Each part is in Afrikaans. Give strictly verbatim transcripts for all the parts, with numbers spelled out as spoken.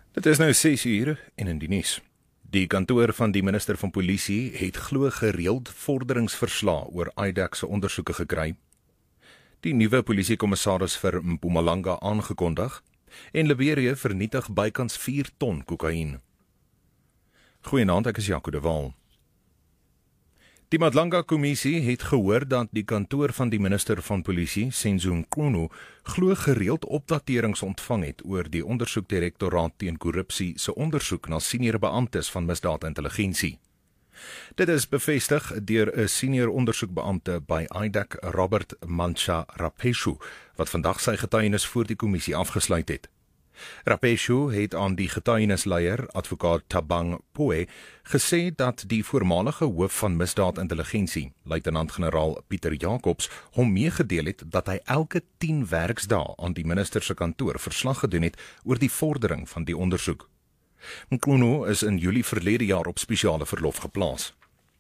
Dit is nou ses uur en in die nuus. Die kantoor van die minister van polisie het glo gereeld vorderingsverslae oor I D A C se ondersoeke gekry. Die nuwe polisiekommissaris vir Mpumalanga aangekondig en Liberia vernietig bykans vier ton kokain. Goeienaand, ek is Jaco de Waal. Die Madlanga-kommissie het gehoor dat die kantoor van die minister van polisie, Senzo Mchunu, glo gereeld opdaterings ontvang het oor die ondersoekdirektoraat teen korrupsie se ondersoek na senior beamptes van misdaadintelligensie. Dit is bevestig deur 'n senior ondersoekbeampte by I D A C, Robert Mancha Rapeshu, wat vandag sy getuienis voor die kommissie afgesluit het. Rapeshu het aan die getuienisleier, advokaat Thabang Poe, gesê dat die voormalige hoof van misdaadintelligensie, luitenant-generaal Pieter Jacobs, hom meegedeel het dat hy elke tien werksdae aan die minister se kantoor verslag gedoen het oor die vordering van die ondersoek. Mchunu is in Julie verlede jaar op spesiale verlof geplaas.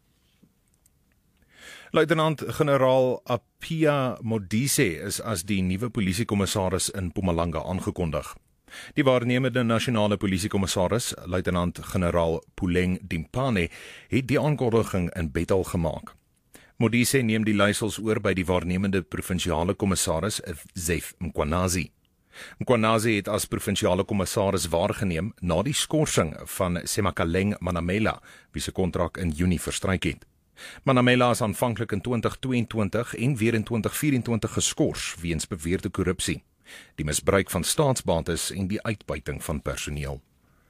Luitenant-generaal Apia Modise is as die nuwe polisiekommissaris in Mpumalanga aangekondig. Die waarnemende nasionale polisiekommissaris, luitenant-generaal Puleng Dimpane, het die aankondiging in Bethel gemaak. Modise neem die leiersels oor by die waarnemende provinsiale kommissaris, Zef Mkwanazi. Mkwanazi het as provinsiale kommissaris waargeneem na die skorsing van Semakaleng Manamela, wie se kontrak in Junie verstryk het. Manamela is aanvanklik in twintig tweeëntwintig en weer in twintig vyf-en-twintig geskors weens beweerde korrupsie, die misbruik van staatsbates en die uitbuiting van personeel.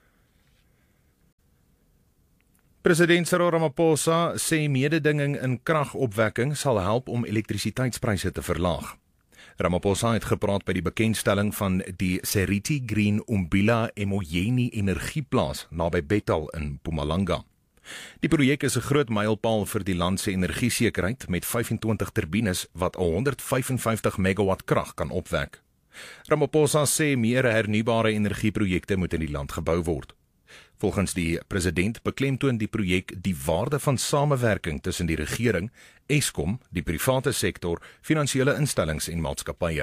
President Cyril Ramaphosa sê mededinging in kragopwekking sal help om elektrisiteitspryse te verlaag. Ramaphosa het gepraat by die bekendstelling van die Seriti Green Umbila Emoyeni energieplaas naby Bethel in Mpumalanga. Die projek is 'n groot mylpaal vir die land se energiesekerheid met vyf-en-twintig turbines wat honderd vyf en vyftig megawatt krag kan opwek. Ramaphosa sê meer hernubare energieprojekte moet in die land gebou word. Volgens die president beklemtoon die projek die waarde van samewerking tussen die regering, Eskom, die private sektor, finansiële instellings en maatskappye.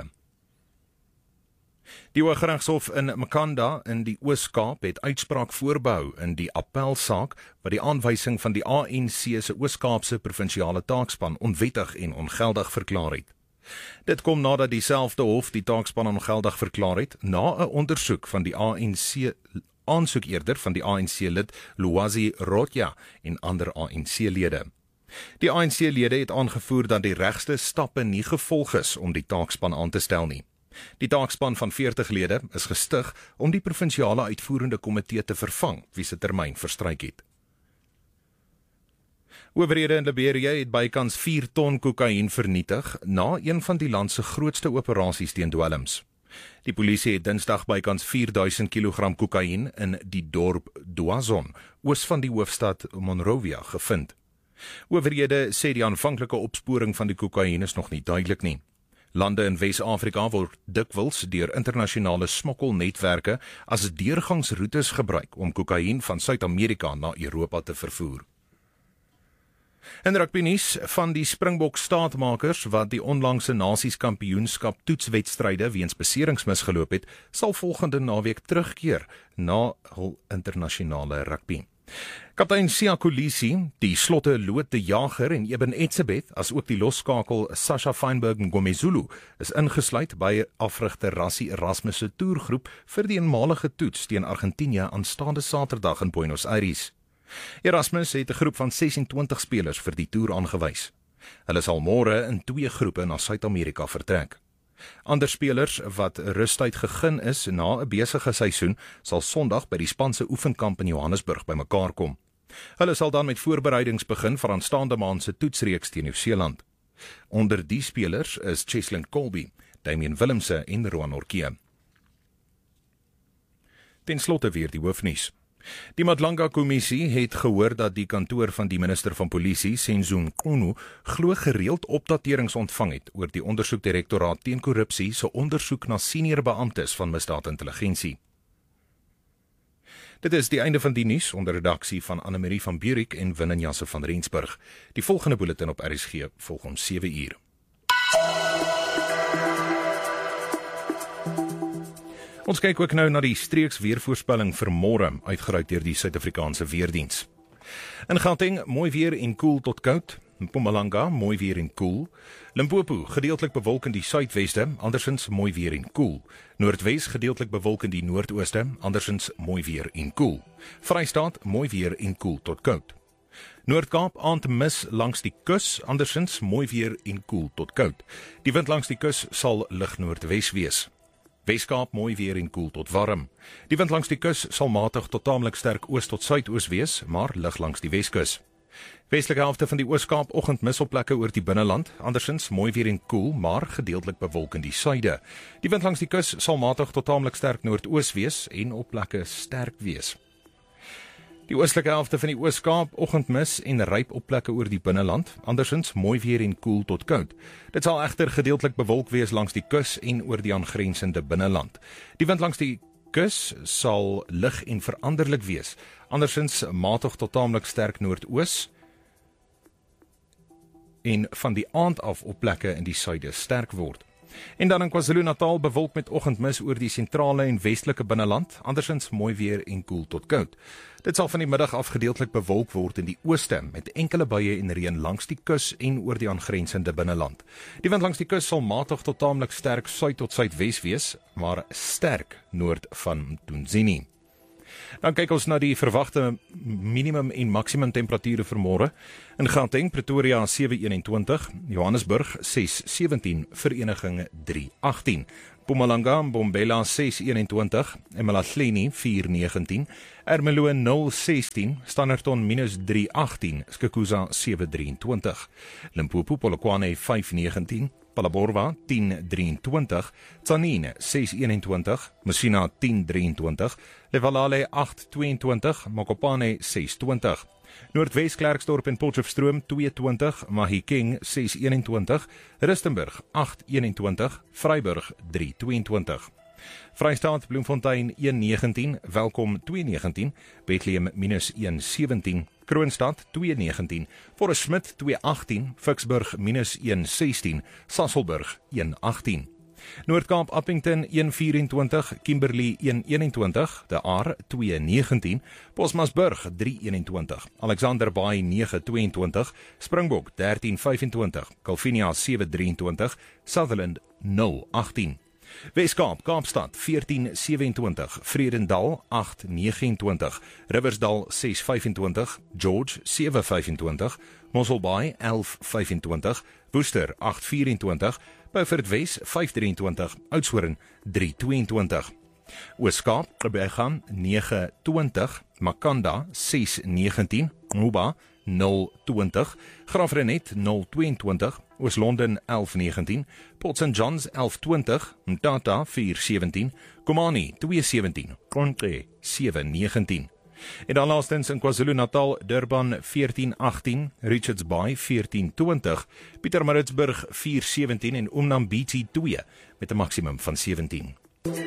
Die Hooggeregshof in Makhanda in die Oos-Kaap het uitspraak voorbehou in die appelsaak wat die aanwysing van die A N C se Oos-Kaapse provinsiale taakspan onwettig en ongeldig verklaar het. Dit kom nadat dieselfde hof die taakspan ongeldig verklaar het na 'n ondersoek van die A N C aansoek eerder van die A N C-lid Luwazi Rotja en ander A N C-lede. Die A N C-lede het aangevoer dat die regste stappe nie gevolg is om die taakspan aan te stel nie. Die taakspan van veertig lede is gestig om die provinsiale uitvoerende komitee te vervang, wie se termyn verstryk het. Owerhede in Liberia het bykans vier ton kokain vernietig na een van die land se grootste operasies teen dwelms. Die polisie het Dinsdag bykans vier duisend kilogram kokain in die dorp Duazon, oos van die hoofstad Monrovia, gevind. Owerhede sê die aanvanklike opsporing van die kokain is nog nie duidelik nie. Lande in Wes-Afrika word dikwels deur internasionale smokkelnetwerke as deurgangsroetes gebruik om kokain van Suid-Amerika na Europa te vervoer. In rugby nuus, van die Springbok staatmakers wat die onlangse Nasieskampioenskap toetswedstryde weens beserings misgeloop het, sal volgende naweek terugkeer na hul internasionale rugby. Kaptein Siya Kolisi, die Slotte Loot de Jager en Eben Etzebeth, as ook die losskakel Sasha Feinberg Ngomezulu, is ingesluit by afrigter Rassie Erasmus se toergroep vir die eenmalige toets teen Argentinië aanstaande Saterdag in Buenos Aires. Erasmus het 'n groep van ses-en-twintig spelers vir die toer aangewys. Hulle sal môre in twee groepe na Suid-Amerika vertrek. Ander spelers wat rustyd gegee is na 'n besige seisoen, sal Sondag by die spanse oefenkamp in Johannesburg bymekaar kom. Hulle sal dan met voorbereidings begin vir aanstaande maand se toetsreeks teen Nieu-Seeland. Onder die spelers is Cheslin Kolbe, Damian Willemse en Roan Orkee. Ten slotte weer die hoofnuus. Die Madlanga-kommissie het gehoor dat die kantoor van die minister van polisie, Senzo Mchunu, glo gereeld opdaterings ontvang het oor die ondersoekdirektoraat teen korrupsie se ondersoek na senior beamptes van misdaadintelligensie. Dit is die einde van die nuus onder redaksie van Annemarie van Buurik en Winnen-Jasse van Rensburg. Die volgende bulletin op R S G volg om sewe uur. Ons kyk ook nou na die streeks weervoorspelling vir môre, uitgeruik deur die Suid-Afrikaanse Weerdiens. In Gauteng, mooi weer en koel tot koud. Mpumalanga, mooi weer en koel. Limpopo, gedeeltelik bewolk in die suidweste, andersins mooi weer en koel. Noordwes, gedeeltelik bewolk in die noordooste, andersins mooi weer en koel. Vrystaat, mooi weer en koel tot koud. Noord-Kaap, aand mis langs die kus, andersins mooi weer en koel tot koud. Die wind langs die kus sal lig noordwes wees. Weskaap, mooi weer en koel tot warm. Die wind langs die kus sal matig tot taamlik sterk oos tot suidoos wees, maar lig langs die Weskus. Westelike helfte van die Ooskaap, oggendmis op plekke oor die binneland, andersins mooi weer en koel, maar gedeeltelik bewolk in die suide. Die wind langs die kus sal matig tot taamlik sterk noordoos wees en op plekke sterk wees. Die oostelike helfte van die Ooskaap, oggendmis en ryp op plekke oor die binneland, andersins mooi weer en koel tot koud. Dit sal egter gedeeltelik bewolk wees langs die kus en oor die aangrensende binneland. Die wind langs die kus sal lig en veranderlik wees, andersins matig tot taamlik sterk noordoos en van die aand af op plekke in die suide sterk word. En dan in KwaZulu-Natal bewolk met oggendmis oor die sentrale en westelike binneland, andersins mooi weer en koel tot koud. Dit sal van die middag af gedeeltelik bewolk word in die ooste, met enkele buie en reën langs die kus en oor die aangrensende binneland. Die wind langs die kus sal matig tot taamlik sterk suid tot suidwes wees, maar sterk noord van Mtunzini. Dan kyk ons na die verwagte minimum en maksimum temperature vir môre. In Gauteng, Pretoria sewe eenentwintig, Johannesburg ses sewentien, Vereniging drie agtien. Mpumalanga, Mbombela ses eenentwintig, eMalahleni vier negentien, Ermelo nul sestien, Standerton minus drie agtien, Skukuza sewe drieëntwintig, Limpopo, Polokwane vyf negentien, Phalaborwa tien drieëntwintig, Tzaneen ses eenentwintig, Messina tien drieëntwintig, Levalale agt tweeëntwintig, Mokopane ses twintig, Noordwes Klerksdorp en Potchefstroom twee twintig, Mahikeng ses eenentwintig, Rustenburg agt eenentwintig, Vryburg drie tweeëntwintig. Vrystaat, Bloemfontein een negentien, Welkom twee negentien, Bethlehem minus een sewentien, Kroonstad twee negentien, Forest Smith twee agtien, Vicksburg minus een sestien, Sasolburg een agtien. Noord-Kaap, Appington een vyfentwintig, Kimberley een eenentwintig, De Aar twee negentien, Bosmasburg drie eenentwintig, Alexander Bay nege tweeëntwintig, Springbok dertien vyfentwintig, Calvinia sewe drieëntwintig, Sutherland nul agtien. Weskaap, Kaapstad veertien sewentwintig, Vredendal agt negenentwintig, Riversdal ses vyfentwintig, George sewe vyfentwintig, Mosselbaai elf vyfentwintig, Worcester agt vyfentwintig, Beaufort Wes vyf drieëntwintig, Oudtshoorn drie tweeëntwintig. Ooskaap, Gqeberha nege twintig, Makanda ses negentien, Nguba nul twintig, Graafrenet nul tweeëntwintig, Oos-London elf negentien, Port Saint John's elf twintig, Mtata vier sewentien, Komani twee sewentien, Konke sewe negentien. En dan laastens in KwaZulu-Natal, Durban veertien agtien, Richards Bay veertien twintig, Pietermaritzburg vier sewentien en Umnambisi twee met 'n maksimum van sewentien.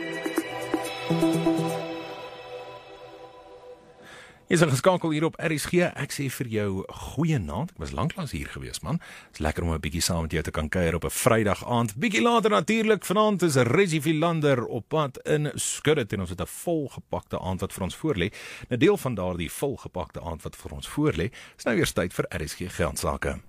Jy is geskakel hier op R S G, ek sê vir jou goeienaand, ek was lanklaas hier gewees man, het is lekker om 'n bietjie saam met jou te kan kuier op 'n Vrydag aand, bietjie later natuurlik, vanaand is Reggie Philander op pad in Skuddet en ons het 'n volgepakte aand wat vir ons voorlê. 'n Deel van daardie volgepakte aand wat vir ons voorlê, is nou eers tyd vir R S G Geldsaake.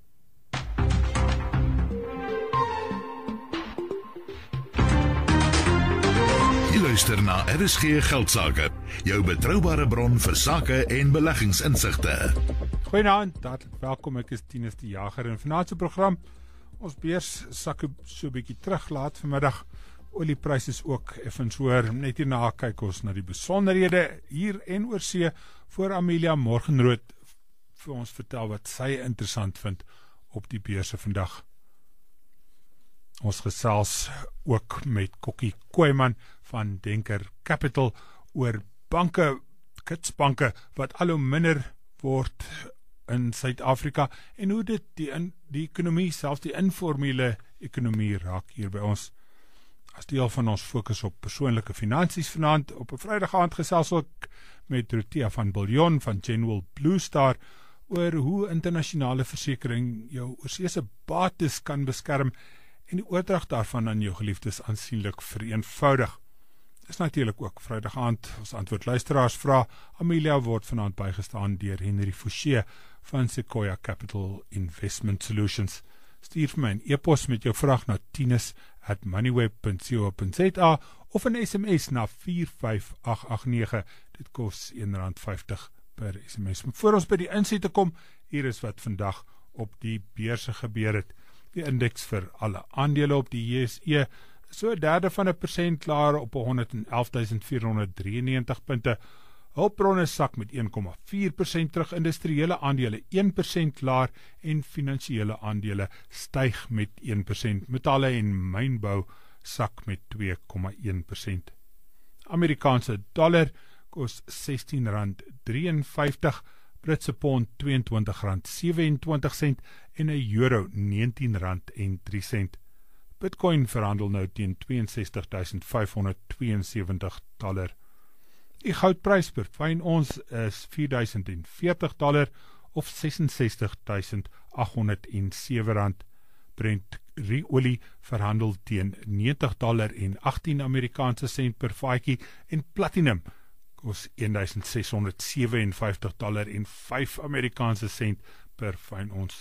Jy luister na R S G Geldsaake, jou betroubare bron vir sake en beleggingsinsigte. Goeienaand, hartlik welkom, ek is Tinus die Jager en vanaand se program, ons beurs sak so 'n bietjie terug laat vanmiddag, oliepryse is ook effens hoër, net hierna kyk ons na die besonderhede hier en oor see, voor Amelia Morgenrood vir ons vertel wat sy interessant vind op die beurse vandag. Ons gesels ook met Kokkie Kooiman van Denker Capital oor banke, kitsbanke wat al hoe minder word in Suid-Afrika en hoe dit die, in, die ekonomie, selfs die informele ekonomie raak hier by ons. As deel van ons fokus op persoonlike finansies vanaand, op 'n Vrydag aand gesels ook met Dorothea van Biljon van General Blue Star oor hoe internasionale versekering jou oorseese bates kan beskerm en die oordrag daarvan aan jou geliefdes aansienlik vereenvoudig. Dis natuurlik ook Vrydag aand, ons antwoord luisteraars vra. Amelia word vanaand bygestaan deur Henry Fouché van Sequoia Capital Investment Solutions. Stuur vir my 'n e-pos met jou vraag na tinus at moneyweb punt co punt za of 'n S M S na vier vyf agt agt nege. Dit kos een rand vyftig per S M S. Voor ons by die insette kom, hier is wat vandag op die beurse gebeur het. Die indeks vir alle aandele op die J S E so 'n derde van 'n persent laer op honderd en elf duisend vier honderd drieënnegentig punte. Hulpbronne sak met een komma vier persent terug, industriële aandele een persent laer en finansiële aandele styg met een persent. Metalle en mynbou sak met twee komma een persent. Amerikaanse dollar kos sestien rand vyf drie vyf, Britse pond twee en twintig rand sewe en twintig sent en 'n euro negentien rand en drie sent. Bitcoin verhandel nou teen ses twee ses duisend vyf honderd tweeënsewentig dollar. Die goudprys per fyn ons is vier duisend veertig dollar of ses ses duisend agt honderd sewe rand. Brent olie verhandel teen negentig dollar en agttien Amerikaanse sent per vatjie en platinum kos een duisend ses honderd vyf en vyftig dollar en vyf Amerikaanse sent per fyn ons.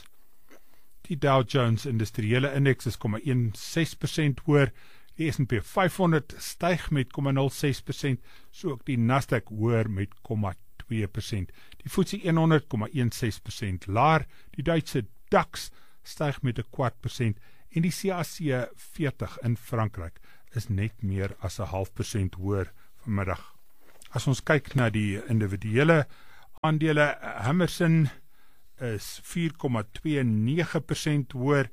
Die Dow Jones Industriële Indeks is nul komma sexteen persent hoër, die S en P vyfhonderd styg met nul komma nul ses persent, so ook die Nasdaq hoër met nul komma twee persent. Die F T S E honderd nul komma sixteen persent laer, die Duitse DAX styg met 'n kwart persent en die C A C veertig in Frankryk is net meer as 'n half persent hoër vanmiddag. As ons kyk na die individuele aandele, Hammerson is vier komma twee nege persent hoër,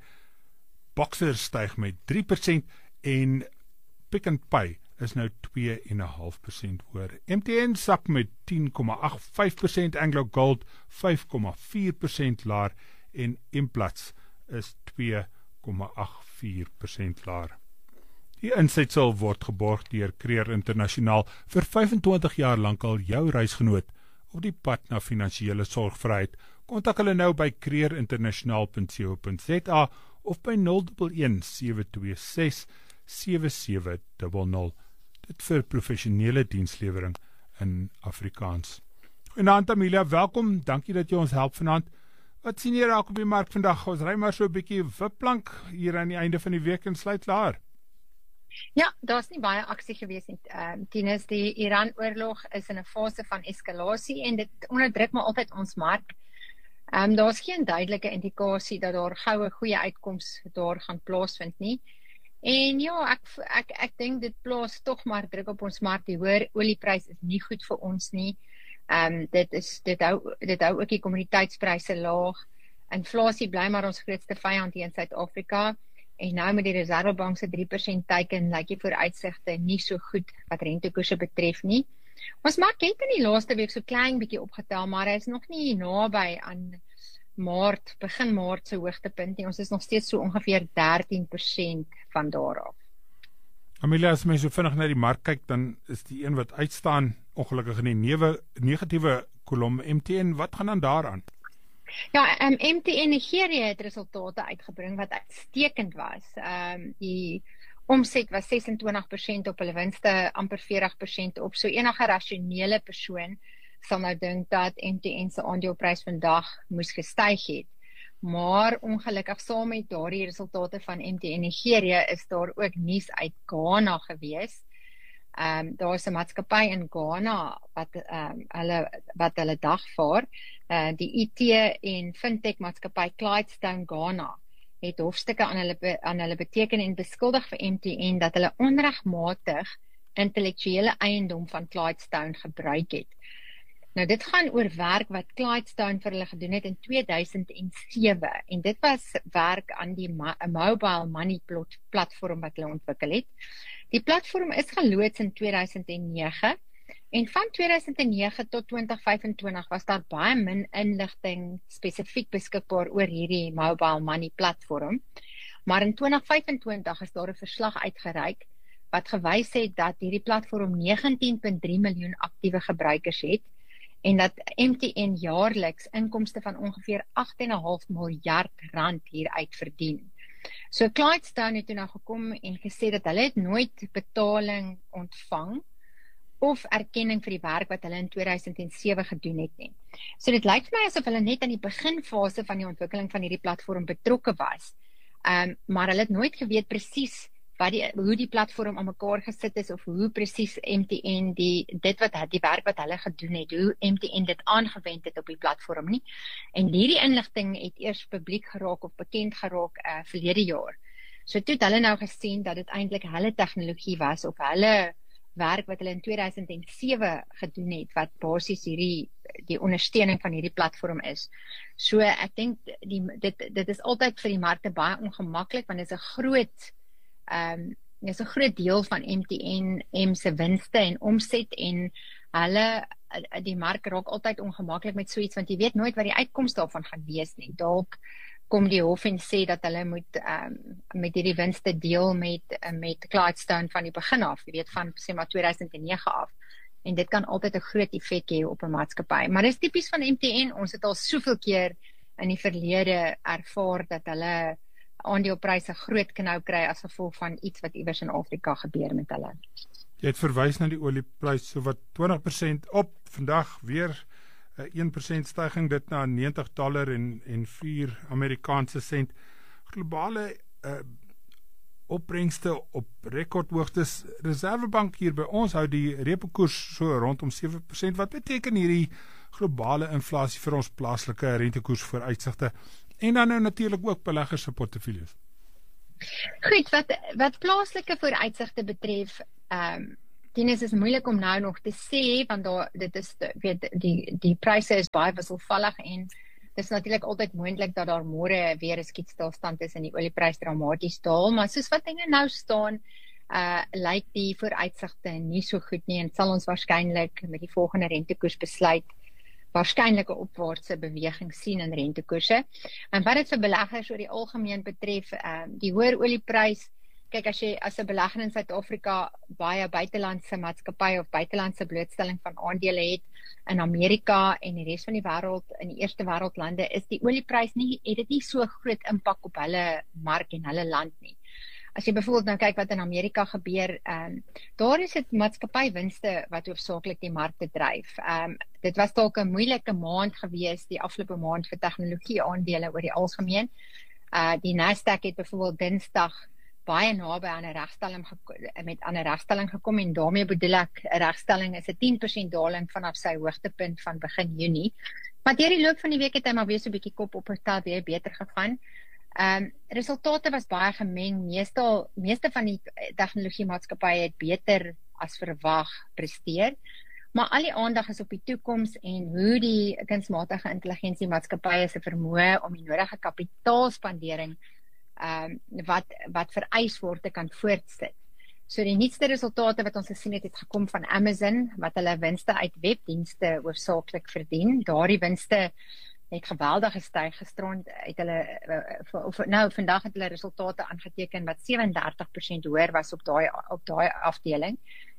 Boxer styg met drie persent en Pick n Pay is nou twee komma vyf persent hoër. M T N sak met tien komma agt vyf persent, Anglo Gold vyf komma vier persent laer en Implats is twee komma agt vier persent laer. Die insetsel word geborg deur Creer Internasionaal, vir vyfentwintig jaar lank al jou reisgenoot op die pad na finansiële sorgvryheid. Kontak hulle nou by creer internasionaal punt co punt za of by nul een een sewe twee ses sewe sewe nul nul. Dit vir professionele dienslewering in Afrikaans. Goeienaand Amelia, welkom, dankie dat jy ons help vanaand. Wat sien jy raak op die mark vandag? Ons ry maar so 'n bietjie wipplank hier aan die einde van die week en sluit laer. Ja, daar's nie baie aksie gewees nie. Um, Tinus, die Iran-oorlog is in 'n fase van eskalasie en dit onderdruk maar altyd ons mark. Um, daar's geen duidelike indikasie dat daar goue goeie uitkoms daar gaan plaasvind nie. En ja, ek ek ek dink dit plaas tog maar druk op ons mark. Die hoër olieprys is nie goed vir ons nie. Um, dit is dit hou dit hou ook die kommoditeitspryse laag. Inflasie bly maar ons grootste vyand hier in Suid-Afrika. En nou met die Reservebank se drie persent teiken, lyk die vooruitsigte nie so goed wat rentekoerse betref nie. Ons mark het in die laaste week so klein bietjie opgetel, maar hy is nog nie naby aan Maart, begin Maart se hoogtepunt nie. Ons is nog steeds so ongeveer dertien persent van daar af. Amelia, as mens so vinnig na die mark kyk, dan is die een wat uitstaan ongelukkig in die newe, negatiewe kolom M T N. Wat gaan dan daaraan? Ja, um, M T N Nigeria het resultate uitgebring wat uitstekend was. Um, die omset was ses en twintig persent op hulle winste, amper veertig persent op. So enige rasionele persoon sal nou dink dat M T N se aandeleprys vandag moes gestyg het. Maar ongelukkig saam met daardie resultate van M T N Nigeria is daar ook nuus uit Ghana gewees. Um, daar is 'n maatskappy in Ghana wat um, hulle wat hulle dagvaar. Uh, die I T en fintech maatskappy Clydestone Ghana het hofstukke aan hulle aan hulle beteken en beskuldig vir M T N dat hulle onregmatig intellektuele eiendom van Clydestone gebruik het. Nou dit gaan oor werk wat Clydestone vir hulle gedoen het in twee duisend sewe en dit was werk aan die ma- mobile money plot, platform wat hulle ontwikkel het. Die platform is geloods in twee duisend nege en van twee duisend nege tot twintig vyf en twintig was daar baie min inligting spesifiek beskikbaar oor hierdie mobile money platform. Maar in twintig vyf en twintig is daar 'n verslag uitgereik wat gewys het dat hierdie platform negentien komma drie miljoen aktiewe gebruikers het en dat M T N jaarliks inkomste van ongeveer agt komma vyf miljard rand hieruit verdien. So Clydestone het toe nou gekom en gesê dat hulle het nooit betaling ontvang of erkenning vir die werk wat hulle in twee duisend sewe gedoen het nie. So dit lyk vir my asof hulle net aan die beginfase van die ontwikkeling van hierdie platform betrokke was. Um, maar hulle het nooit geweet presies wat die, hoe die platform aan mekaar gesit is, of hoe presies M T N die, dit wat, die werk wat hulle gedoen het, hoe M T N dit aangewend het op die platform nie. En hierdie inligting het eers publiek geraak of bekend geraak uh, verlede jaar. So toe het hulle nou gesien dat dit eintlik hulle tegnologie was, of hulle werk wat hulle in twee duisend sewe gedoen het, wat basies hierdie die ondersteuning van hierdie platform is. So ek dink die, dit, dit is altyd vir die markte baie ongemaklik, want dit is 'n groot um, dit is 'n groot deel van M T N M se winste en omset, en hulle, die mark raak altyd ongemaklik met so iets, want jy weet nooit wat die uitkoms daarvan gaan wees nie. Dalk kom die hof en sê dat hulle moet um, met hierdie winste deel met, met Clydestone van die begin af, jy weet van sê maar twee duisend nege af. En dit kan altyd 'n groot effek hê op 'n maatskappy. Maar dis tipies van M T N, ons het al soveel keer in die verlede ervaar dat hulle aandelepryse groot knou kry as gevolg van iets wat iewers in Afrika gebeur met hulle. Jy het verwys na die olieprys, so wat twintig persent op, vandag weer uh, een persent styging, dit na negentig dollar en, en vier Amerikaanse sent. Globale uh, opbrengste op rekordhoogtes. Reservebank hier by ons hou die repo-koers so rondom sewe persent. Wat beteken hierdie globale inflasie vir ons plaaslike rentekoers vooruitsigte? En dan nou natuurlik ook beleggers se portefeuilles. Goed, wat wat plaaslike vooruitsigte betref, ehm um, Tinus is moeilik om nou nog te sê, want daar dit is weet die die pryse is baie wisselvallig, en dit is natuurlik altyd moontlik dat daar môre weer 'n skietstilstand is en die olieprys dramaties daal, maar soos wat dinge nou staan, uh lyk die vooruitsigte nie so goed nie, en sal ons waarskynlik met die volgende rentekoersbesluit waarskynlik 'n opwaartse beweging sien in rentekoerse. En wat dit vir beleggers oor die algemeen betref, uh, die hoër olieprys, kyk as jy as 'n belegger in Suid-Afrika baie buitelandse maatskappye of buitelandse blootstelling van aandele het in Amerika en die res van die wêreld, in die eerste wêreldlande, is die olieprys nie het dit nie so groot impak op hulle mark en hulle land nie. As jy byvoorbeeld nou kyk wat in Amerika gebeur, um, daar is dit maatskappywinste wat hoofsaaklik die markte dryf. Um, dit was dalk 'n moeilike maand gewees, die afgelope maand vir tegnologie aandele oor die algemeen. Uh, die Nasdaq het byvoorbeeld Dinsdag baie naby aan 'n regstelling met aan 'n regstelling gekom, en daarmee bedoel ek 'n regstelling is 'n tien persent daling vanaf sy hoogtepunt van begin Junie. Maar deur die loop van die week het hy maar weer so 'n bietjie kop opgestel, weer beter gegaan. Um, resultate was baie gemeng. Meestal, meeste van die tegnologiemaatskappye het beter as verwag presteer, maar al die aandag is op die toekoms en hoe die kunsmatige intelligensie maatskappye se vermoë om die nodige kapitaalspandering um, wat, wat vereis word te kan voortsit. So die nuutste resultate wat ons gesien het, het gekom van Amazon, wat hulle winste uit webdienste hoofsaaklik verdien. Daardie winste het geweldig gestyg, gisterand het hulle uh, nou vandag het hulle resultate aangeteken wat sewe en dertig persent hoër was op daai op daai afdeling.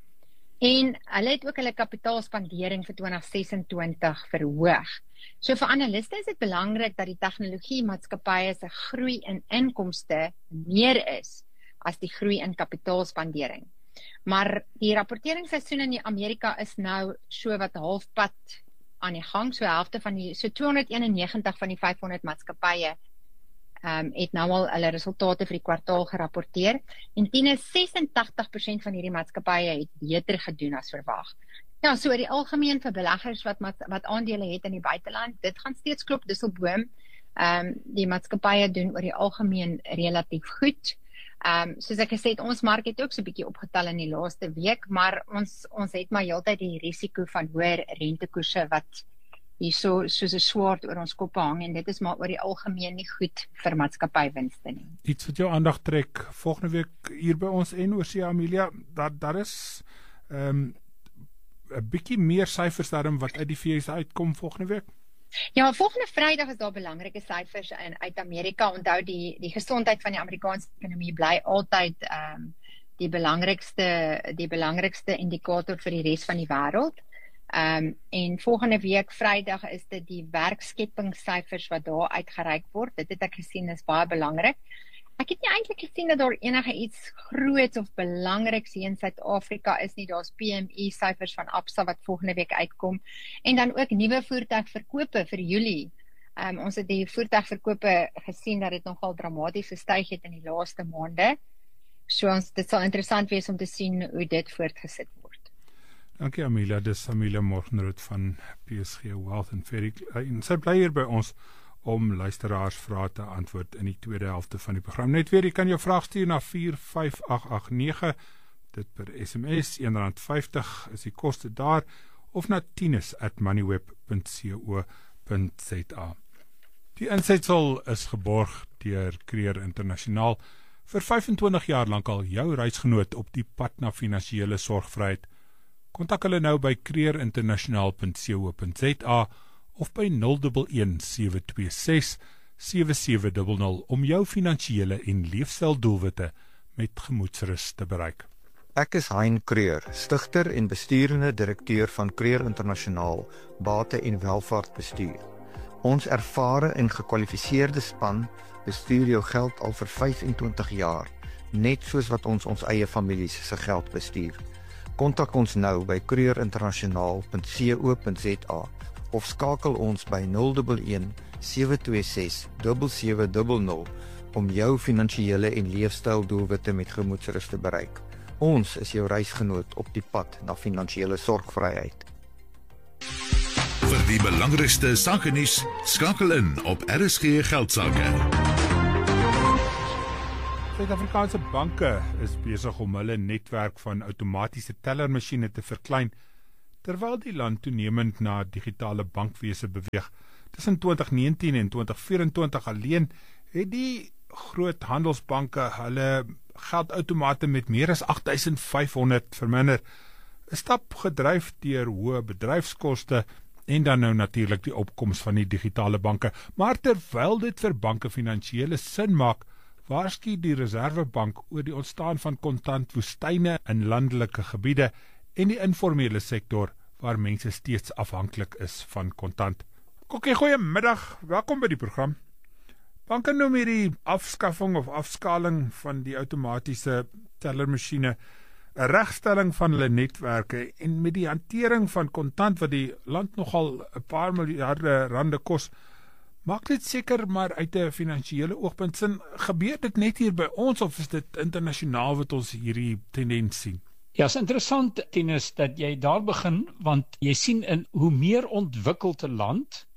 En hulle het ook hulle kapitaalspandering vir twintig ses en twintig verhoog. So vir analiste is dit belangrik dat die tegnologiemaatskappye se groei in inkomste meer is as die groei in kapitaalspandering. Maar die rapporteringsseisoen in Amerika is nou so wat halfpad aan die gang, so helfte van die so tweehonderdeenennegentig van die vyfhonderd maatskappye um, het nou al hulle resultate vir die kwartaal gerapporteer, en teen sesentagtig persent van hierdie maatskappye het beter gedoen as verwag. Ja, so oor die algemeen vir beleggers wat wat aandele het in die buiteland, dit gaan steeds klop disselboom. Um, die maatskappye doen oor die algemeen relatief goed. Um, soos ek gesê het, ons mark het ook so 'n bietjie opgetel in die laaste week, maar ons ons het maar heeltyd die risiko van hoër rentekoerse wat hier so soos 'n swaard oor ons koppe hang, en dit is maar oor die algemeen nie goed vir maatskappywinste nie. Iets wat jou aandag trek volgende week hier by ons en oorsee, Amelia, dat daar is um, 'n bietjie meer syfers daarin wat uit die V S uitkom volgende week. Ja, volgende Vrydag is daar belangrike syfers in uit Amerika. Onthou die die gesondheid van die Amerikaanse ekonomie bly altyd um, die belangrikste die belangrikste indikator vir die res van die wêreld. Um, en volgende week Vrydag is dit die werkskepingssyfers wat daar uitgereik word. Dit het ek gesien is baie belangrik. Ek het nie eintlik gesien dat daar enige iets groots of belangriks hier in Suid-Afrika is nie. Daar's P M I syfers van Absa wat volgende week uitkom en dan ook nuwe voertuigverkope vir Julie. Um, ons het die voertuigverkope gesien dat dit nogal dramaties gestyg het in die laaste maande. So ons, dit sal interessant wees om te sien hoe dit voortgesit word. Dankie Amelia, dis Amelia Morgenrood van P S G Wealth and Ferry. En sy bly hier by ons om luisteraars vrae te antwoord in die tweede helfte van die program. Net weer, jy kan jou vraag stuur na vier vyf agt agt nege, dit per S M S, een rand vyftig is die koste daar, of na tinus at moneyweb punt co punt za. Die insetsel is geborg deur Creer Internasionaal, vir vyfentwintig jaar lank al jou reisgenoot op die pad na finansiële sorgvryheid. Kontak hulle nou by creer internasionaal punt co punt za of by nul een een sewe twee ses sewe sewe nul nul om jou finansiële en leefstyldoelwitte met gemoedsrus te bereik. Ek is Hein Creer, stigter en besturende direkteur van Creer Internasionaal Bate en Welvaartbestuur. Ons ervare en gekwalifiseerde span bestuur jou geld al vir vyfentwintig jaar, net soos wat ons ons eie families se geld bestuur. Kontak ons nou by creer internasionaal punt co punt za of skakel ons by nul een een sewe twee ses sewe sewe nul nul om jou finansiële en leefstyldoelwitte met gemoedsrus te bereik. Ons is jou reisgenoot op die pad na finansiële sorgvryheid. Vir die belangrikste sakenuus, skakel in op R S G Geldsaake. Suid-Afrikaanse banke is besig om hulle netwerk van outomatiese tellermasjiene te verklein, terwyl die land toenemend na digitale bankwese beweeg. Tussen twintig negentien en twintig vyf-en-twintig alleen het die groot handelsbanke hulle geldautomate met meer as agt duisend vyf honderd verminder. 'n Stap gedryf deur hoë bedryfskoste en dan nou natuurlik die opkoms van die digitale banke. Maar terwyl dit vir banke finansiële sin maak, waarsku die Reservebank oor die ontstaan van kontantwoestyne in landelike gebiede en die informele sektor waar mense steeds afhanklik is van kontant. Kokkie, goeiemiddag, welkom by die program. Banke noem hierdie afskaffing of afskaling van die outomatiese tellermasjiene 'n regstelling van hulle netwerke en met die hantering van kontant wat die land nogal 'n paar miljarde rande kos, maak dit seker maar uit 'n finansiële oogpunt sin, gebeur dit net hier by ons of is dit internasionaal wat ons hierdie tendens sien? Ja, is interessant, Tinus, dat jy daar begin, want jy sien in hoe meer ontwikkelde land,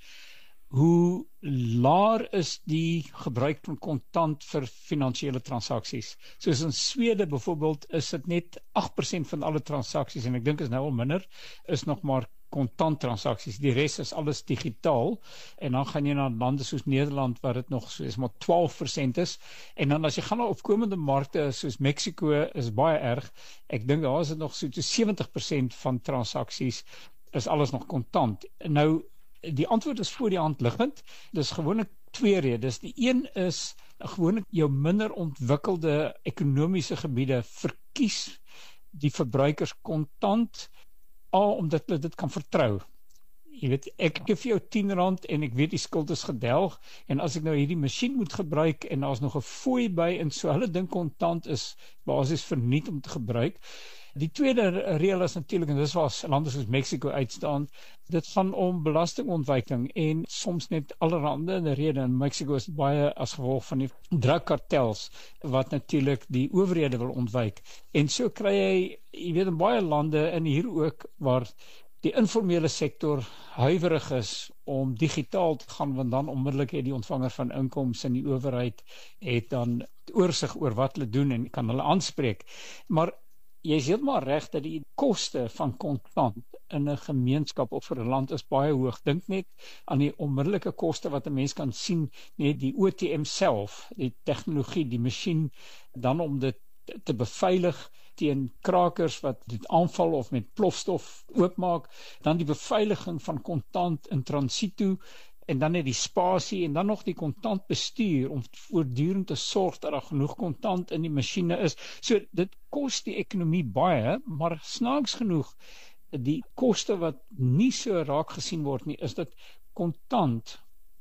hoe laer is die gebruik van kontant vir finansiële transaksies. Soos in Swede byvoorbeeld is dit net agt persent van alle transaksies, en ek dink is nou al minder, is nog maar kontant transaksies. Die res is alles digitaal, en dan gaan jy na lande soos Nederland waar dit nog soos maar twaalf persent is, en dan as jy gaan na opkomende markte soos Mexico is baie erg, ek dink daar is dit nog so sewentig persent van transaksies is alles nog kontant. Nou die antwoord is voor die hand liggend. Dis gewoonlik twee redes. Die een is gewoonlik jou minder ontwikkelde ekonomiese gebiede verkies die verbruikers kontant, al omdat hulle dit kan vertrou. Jy weet, ek gee vir jou tien rand en ek weet die skuld is gedelg, en as ek nou hierdie masjien moet gebruik en daar's nog 'n fooi by en so, hulle dink kontant is basies verniet om te gebruik. Die tweede reël is natuurlik, en dis waar lande soos Mexico uitstaan, dit gaan om belastingontwyking en soms net allerhande rede. In Mexico is baie as gevolg van die drugkartels wat natuurlik die owerhede wil ontwyk. En so kry jy, jy weet in baie lande en hier ook waar die informele sektor huiwerig is om digitaal te gaan, want dan onmiddellik het die ontvanger van inkomste in die owerheid het dan oorsig oor wat hulle doen en kan hulle aanspreek. Maar jy is heeltemal reg dat die koste van kontant in 'n gemeenskap of vir 'n land is baie hoog. Dink net aan die onmiddellike koste wat 'n mens kan sien, net die O T M self, die tegnologie, die masjien, dan om dit te beveilig teen krakers wat dit aanval of met plofstof oopmaak, dan die beveiliging van kontant in transito, en dan net die spasie, en dan nog die kontant bestuur, om voortdurend te sorg dat daar genoeg kontant in die masjiene is. So, dit kos die ekonomie baie, maar snaaks genoeg, die koste wat nie so raak gesien word nie, is dat kontant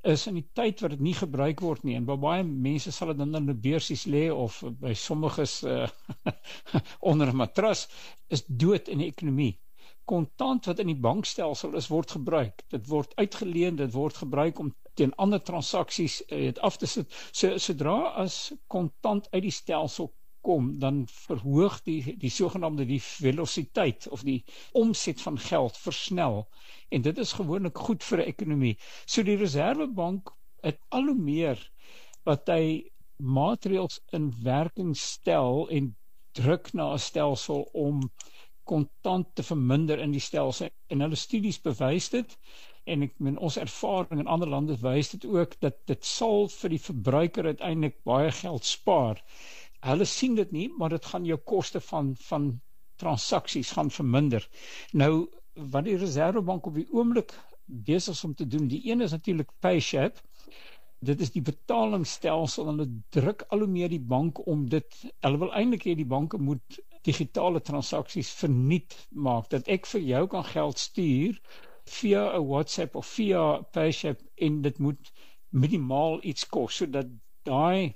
is in die tyd wat dit nie gebruik word nie, en by baie mense sal dit dan in die beursies lê, of by sommiges uh, onder 'n matras, is dood in die ekonomie. Kontant wat in die bankstelsel is, word gebruik. Dit word uitgeleen, dit word gebruik om teen ander transaksies uh, af te sit. So, sodra as kontant uit die stelsel kom, dan verhoog die, die sogenaamde die velociteit, of die omset van geld versnel. En dit is gewoonlik goed vir 'n ekonomie. So die Reservebank het al hoe meer wat hy maatreëls in werking stel en druk na 'n stelsel om kontant te verminder in die stelsel. En hulle studies bewys dit, en ek meen ons ervaring in ander lande wys dit ook, dat dit sal vir die verbruiker uiteindelik baie geld spaar. Hulle sien dit nie, maar dit gaan jou koste van, van transaksies gaan verminder. Nou, wat die Reservebank op die oomblik besig is om te doen, die een is natuurlik PayShap. Dit is die betalingsstelsel, en dit druk al hoe meer die bank om dit, hulle wil eintlik hê die banke moet digitale transaksies verniet maak, dat ek vir jou kan geld stuur via 'n WhatsApp of via PayShap, en dit moet minimaal iets kos, sodat daai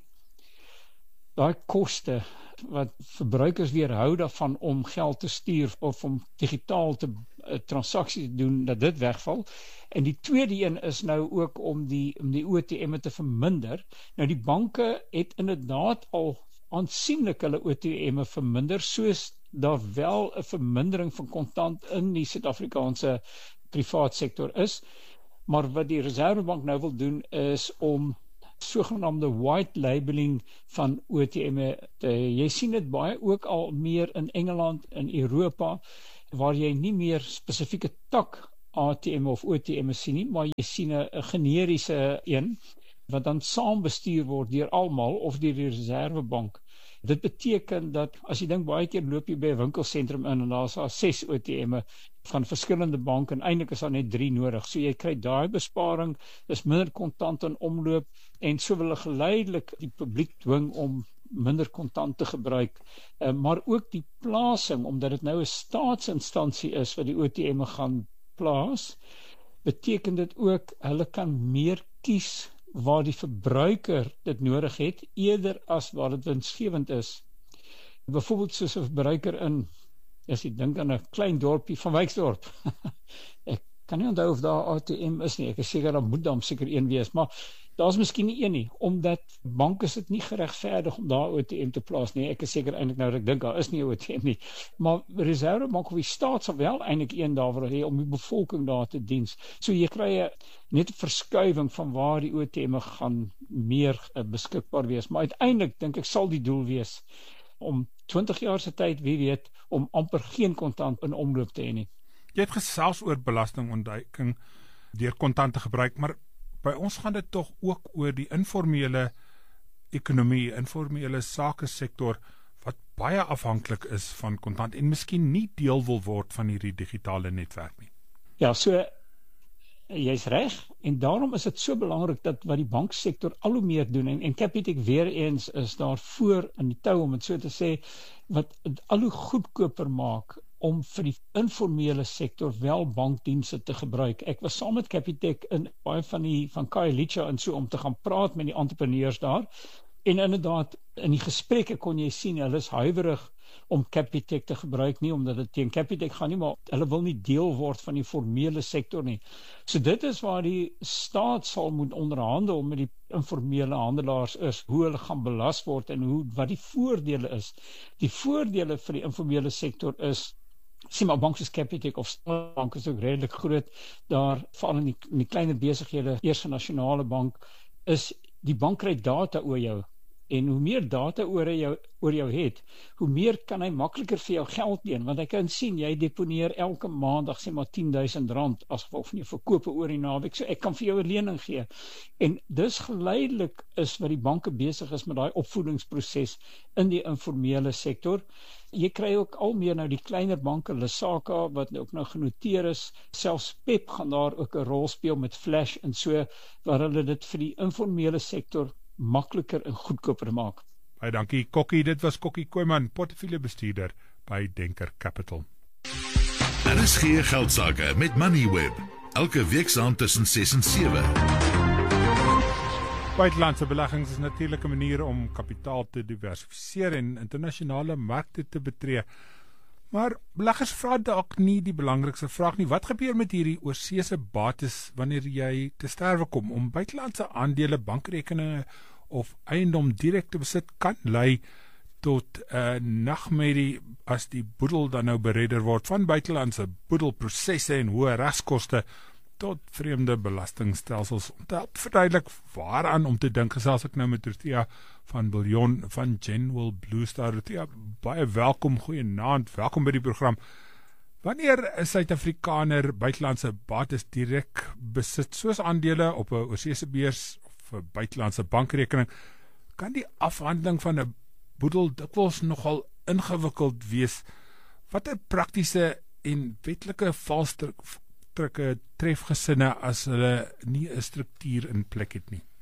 daai koste wat verbruikers weerhou daarvan om geld te stuur of om digitaal te uh, transaksies te doen, dat dit wegval. En die tweede een is nou ook om die, om die O T M'e te verminder. Nou die banke het inderdaad al aansienlik hulle O T M'e verminder, soos daar wel 'n vermindering van kontant in die Suid-Afrikaanse privaat sektor is. Maar wat die Reservebank nou wil doen is om sogenaamde white labeling van O T M'e. Jy sien dit baie ook al meer in Engeland, in Europa, waar jy nie meer spesifieke tak A T M'e of O T M'e sien nie, maar jy sien 'n generiese een, wat dan saam bestuur word deur almal of deur die Reservebank. Dit beteken dat, as jy dink, baie keer loop jy by 'n winkelsentrum in, en daar is daar ses O T M'e van verskillende banke, en eintlik is daar net drie nodig. So jy kry daai besparing, dis minder kontant in omloop, en so wil hulle geleidelik die publiek dwing om minder kontant te gebruik, uh, maar ook die plasing, omdat dit nou 'n staatsinstansie is wat die O T M'e gaan plaas, beteken dit ook, hulle kan meer kies waar die verbruiker dit nodig het, eerder as waar dit winsgewend is. Byvoorbeeld soos 'n verbruiker in, as jy dink aan 'n klein dorpie van Wyksdorp, ek kan nie onthou of daar A T M is nie, ek is seker daar moet dan seker een wees, maar daar is miskien nie een nie, omdat banke is dit nie geregverdig om daar O T M te plaas nie. Ek is seker eintlik nou dat ek dink daar is nie O T M nie, maar Reservebank of die staat sal wel eintlik een daar wil hê om die bevolking daar te diens. So jy kry net 'n verskuiwing van waar die O T M'e gaan meer uh, beskikbaar wees, maar uiteindelik dink ek sal die doel wees om twintig jaar se tyd, wie weet, om amper geen kontant in omloop te hê nie. Jy het gesels oor belastingontduiking deur kontant te gebruik, maar by ons gaan dit tog ook oor die informele ekonomie, informele sakesektor, wat baie afhanklik is van kontant, en miskien nie deel wil word van hierdie digitale netwerk nie. Ja, so, jy's reg, en daarom is dit so belangrik dat wat die banksektor al hoe meer doen, en, en Capitec weer eens is daar voor in die tou, om het so te sê, wat het al hoe goedkoper maak, om vir die informele sektor wel bankdienste te gebruik. Ek was saam met Capitec in baie van die van Khayelitsha en so om te gaan praat met die entrepreneurs daar, en inderdaad in die gesprekke kon jy sien, hulle is huiwerig om Capitec te gebruik, nie omdat dit teen Capitec gaan nie, maar hulle wil nie deel word van die formele sektor nie. So dit is waar die staat sal moet onderhandel met die informele handelaars is, hoe hulle gaan belas word en hoe, wat die voordele is. Die voordele vir die informele sektor is, sien maar bank soos Capitec of bank is ook redelijk groot, daar veral in die, in die kleine besighede, Eerste Nasionale Bank, is die bank kry data oor jou, en hoe meer data oor jou, oor jou het, hoe meer kan hy makliker vir jou geld leen, want hy kan sien, jy deponeer elke maandag, sê maar tien duisend rand, as gevolg van jou verkope oor die naweek, so ek kan vir jou 'n lening gee, en dus geleidelik is wat die banke besig is met daai opvoedingsproses in die informele sektor. Jy kry ook al meer nou die kleiner banke, Lesaka, wat ook nou genoteer is, selfs P E P gaan daar ook 'n rol speel met Flash en so, waar hulle dit vir die informele sektor makliker en goedkoper maak. Baie dankie, Kokkie. Dit was Kokkie Kooiman, portefeuljebestuurder by Denker Capital. R S G Geldsaake met Moneyweb, elke week saam tussen ses en sewe. Buitelandse beleggings is natuurlik 'n manier om kapitaal te diversifiseer en internasionale markte te betree. Maar beleggers vra dalk nie die belangrikste vraag nie. Wat gebeur met hierdie oorseese bates wanneer jy te sterwe kom? Om buitelandse aandele, bankrekeninge of eiendom direk te besit kan lei tot 'n uh, nagmerrie as die boedel dan nou beredder word van buitelandse boedelprosesse en hoë regskoste tot vreemde belastingstelsels. Om te help verduidelik waaraan om te dink, gesels ek nou met Ruthia van Biljon van Genwell Blue Star. Ruthia, baie welkom, goeienaand, welkom by die program. Wanneer 'n Suid-Afrikaner buitelandse bates direk besit, soos aandele op 'n oorseese beurs of 'n buitelandse bankrekening, kan die afhandeling van 'n boedel dikwels nogal ingewikkeld wees. Watter praktiese en wetlike valstrikke tref gesinne as hulle nie 'n struktuur in plek het nie?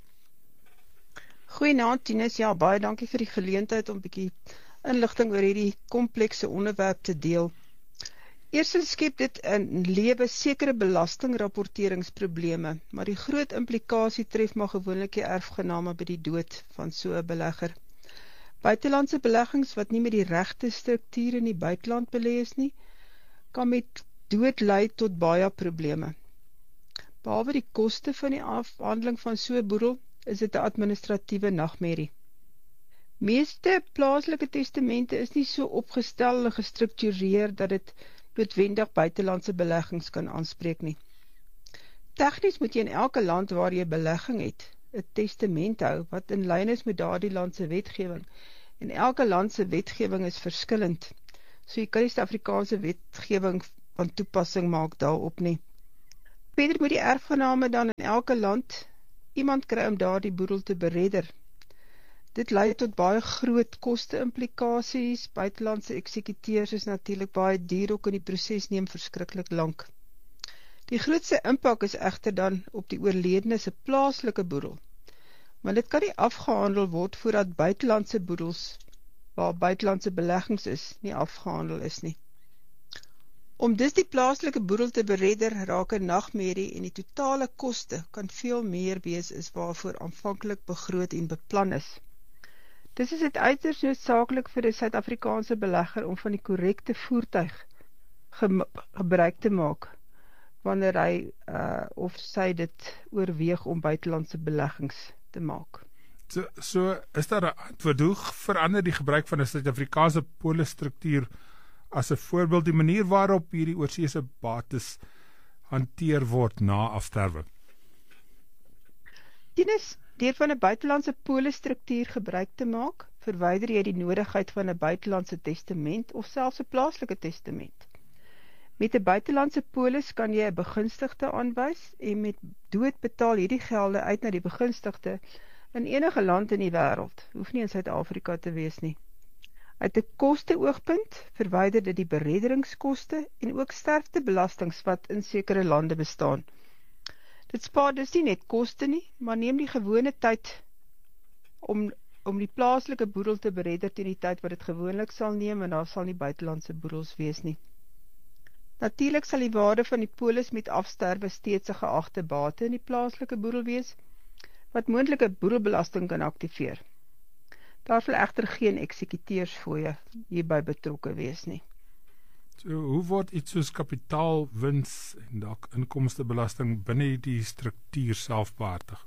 Goeienaand, Tinus. Ja, baie dankie vir die geleentheid om 'n bietjie inligting oor hierdie komplekse onderwerp te deel. Eerstens skep dit in lewe sekere belastingrapporteringsprobleme, maar die groot implikasie tref maar gewoonlik die erfgename by die dood van so 'n belegger. Buitelandse beleggings wat nie met die regte struktuur in die buiteland belê is nie, kan met dood lei tot baie probleme. Behalwe die koste van die afhandeling van so 'n boedel, is dit 'n administratiewe nagmerrie. Meeste plaaslike testamente is nie so opgestel en gestruktureer dat dit noodwendig buitelandse beleggings kan aanspreek nie. Tegnies moet jy in elke land waar jy belegging het, 'n testament hou wat in lyn is met daardie land se wetgewing. En elke land se wetgewing is verskillend. So jy kan nie Suid-Afrikaanse wetgewing van toepassing maak daarop nie. Verder moet die erfgename dan in elke land iemand kry om daardie boedel te beredder. Dit lei tot baie groot koste-implikasies. Buitelandse eksekuteurs is natuurlik baie duur, ook in die proses neem verskriklik lank. Die grootste impak is egter dan op die oorledene se plaaslike boedel. Maar dit kan nie afgehandel word voordat buitelandse boedels, waar buitelandse beleggings is, nie afgehandel is nie. Om dus die plaaslike boedel te beredder, raak 'n nagmerrie en die totale koste kan veel meer wees as waarvoor aanvanklik begroot en beplan is. Dis is dit uiters noodsaaklik vir 'n Suid-Afrikaanse belegger om van die korrekte voertuig ge gebruik te maak, wanneer hy uh, of sy dit oorweeg om buitelandse beleggings te maak. So, so is daar 'n antwoord, hoe verander die gebruik van 'n Suid-Afrikaanse polisstruktuur as 'n voorbeeld die manier waarop hierdie oorseese bates hanteer word na afsterwe? Tenus, deur van 'n buitelandse polisstruktuur gebruik te maak, verwyder jy die nodigheid van 'n buitelandse testament of selfs 'n plaaslike testament. Met 'n buitelandse polis kan jy 'n begunstigde aanwys en met dood betaal hierdie gelde uit na die begunstigde in enige land in die wêreld, hoef nie in Suid-Afrika te wees nie. Uit 'n koste-oogpunt verwyder dit die beredderingskoste en ook sterftebelastings wat in sekere lande bestaan. Dit spaar dus nie net koste nie, maar neem die gewone tyd om, om die plaaslike boedel te beredder teen die tyd wat dit gewoonlik sal neem, en daar sal nie buitelandse boedels wees nie. Natuurlik sal die waarde van die polis met afsterwe steeds 'n geagte bate in die plaaslike boedel wees, wat moontlike boedelbelasting kan aktiveer. Daar sal egter geen eksekuteursfooie hierby betrokke wees nie. So, hoe word iets soos kapitaalwins en dalk inkomstebelasting binne die struktuur self behartig?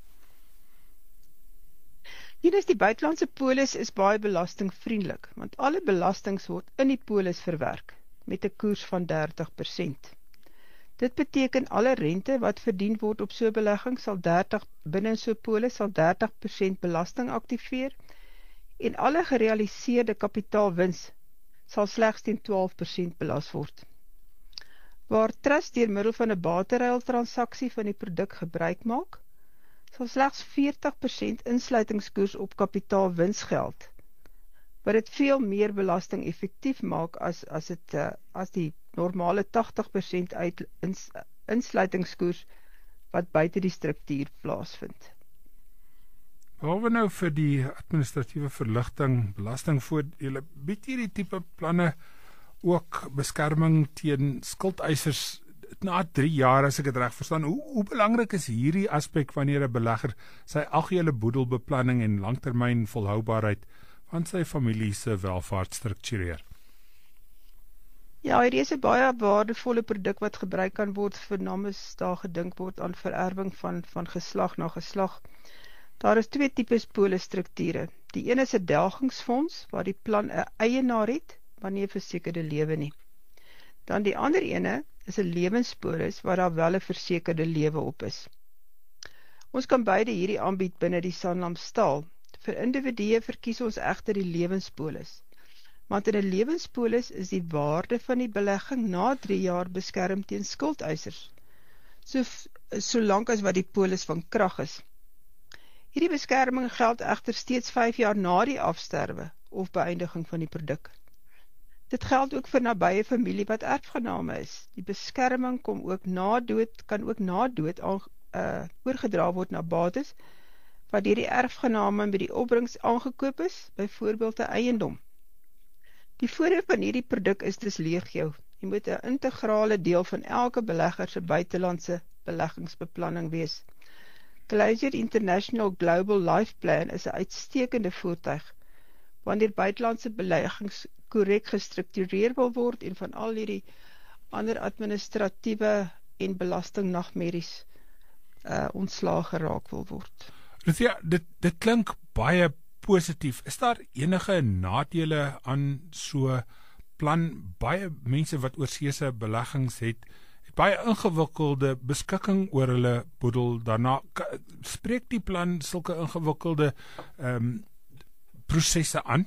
Hier die buitelandse polis is baie belastingvriendelik, want alle belastings word in die polis verwerk met 'n koers van dertig persent. Dit beteken alle rente wat verdien word op so 'n belegging sal dertig binne so 'n polis sal dertig persent belasting aktiveer en alle gerealiseerde kapitaalwins sal slegs teen twaalf persent belas word. Waar trust deur middel van 'n bateruil transaksie van die produk gebruik maak, sal slegs veertig persent insluitingskoers op kapitaalwins geld, wat dit veel meer belasting effektief maak as as dit uh, as die normale tagtig persent uit ins, insluitingskoers wat buite die struktuur plaasvind. Behalwe nou vir die administratiewe verligting, belastingvoordele, bied hierdie tipe planne ook beskerming teen skuldeisers na drie jaar, as ek dit reg verstaan, hoe, hoe belangrik is hierdie aspek wanneer 'n belegger sy algehele boedelbeplanning en langtermyn volhoubaarheid van sy familie se welvaart struktureer? Ja, hierdie is 'n baie waardevolle produk wat gebruik kan word vir namens daar gedink word aan vererwing van, van geslag na geslag. Daar is twee tipes polisstrukture. Die een is 'n delgingsfonds, waar die plan 'n eienaar het, maar nie 'n versekerde lewe nie. Dan die ander ene is 'n lewenspolis, waar daar wel 'n versekerde lewe op is. Ons kan beide hierdie aanbied binne die Sanlam stal. Vir individue verkies ons egter die lewenspolis. Want in 'n lewenspolis is die waarde van die belegging na drie jaar beskerm teen skuldeisers, so, solank as wat die polis van krag is. Hierdie beskerming geld egter steeds vyf jaar na die afsterwe of beëindiging van die produk. Dit geld ook vir nabye familie wat erfgename is. Die beskerming kom ook na dood, kan ook na dood aan, uh, oorgedra word na bates wat deur die erfgename met die opbrengs aangekoop is, byvoorbeeld 'n eiendom. Die voordeel van hierdie produk is dis legio. Jy moet 'n integrale deel van elke belegger se buitelandse beleggingsbeplanning wees. Glacier International Global Life Plan is 'n uitstekende voertuig wanneer buitelandse beleggings korrek gestruktureer wil word en van al hierdie ander administratiewe en belastingnagmerries uh, ontslae geraak wil word. Ruthia, dit, dit klink baie positief. Is daar enige nadele aan so plan? Baie mense wat oorseese beleggings het, het baie ingewikkelde beskikking oor hulle boedel. Daarna spreek die plan sulke ingewikkelde um, prosesse aan?